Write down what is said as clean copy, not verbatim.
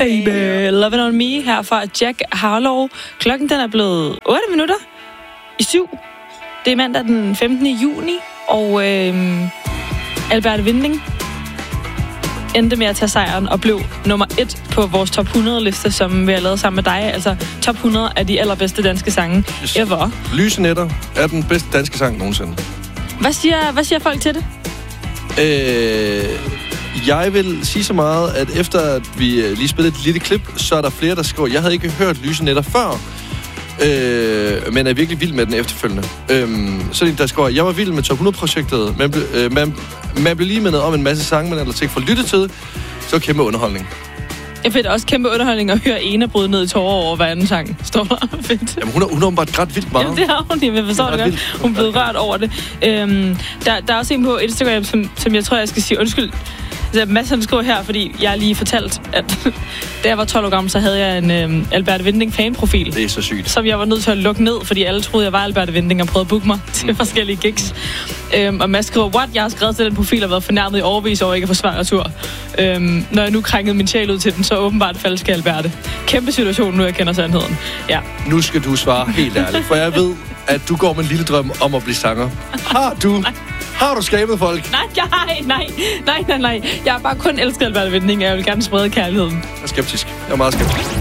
baby. Love It On Me her fra Jack Harlow. Klokken den er blevet 8 minutter i 7. Det er mandag den 15. juni, og Alberte Winding endte med at tage sejren og blev nummer 1 på vores top 100-liste, som vi har lavet sammen med dig. Altså top 100 af de allerbedste danske sange ever. Lyse Nætter er den bedste danske sang nogensinde. Hvad siger folk til det? Jeg vil sige så meget, at efter at vi lige spillede et lille klip, så er der flere, der skriver, jeg havde ikke hørt Lyse Nætter før, men er virkelig vild med den efterfølgende. Så der skriver, jeg var vild med Top 100-projektet, man blev lige mindet om en masse sange, man ellers ikke får lyttet til, så kæmpe underholdning. Jeg finder også kæmpe underholdning at høre Ena bryde ned i tårer over hver anden sang. Står der fedt. Jamen, hun har bare grædt vildt meget. Jamen, det har hun. Jeg forstår det godt. Hun er blevet rørt over det. Der er også en på Instagram, som jeg tror, jeg skal sige undskyld. Mads han skriver her, fordi jeg lige fortalt, at da jeg var 12 år gammel, så havde jeg en Alberte Winding fanprofil. Det er så sygt. Som jeg var nødt til at lukke ned, fordi alle troede, jeg var Alberte Winding og prøvede at booke mig til forskellige gigs. Og Mads skriver, what? Jeg har skrevet til den profil og været fornærmet i overvis over ikke at få svar retur. Når jeg nu krænkede min sjæl ud til den, så åbenbart falske Alberte. Kæmpe situation, nu jeg kender sandheden. Ja. Nu skal du svare helt ærligt, for jeg ved, at du går med en lille drøm om at blive sanger. Har du skabet folk? Nej. Jeg har bare kun elsket Alberte Winding, og jeg vil gerne sprede kærligheden. Jeg er skeptisk. Jeg er meget skeptisk.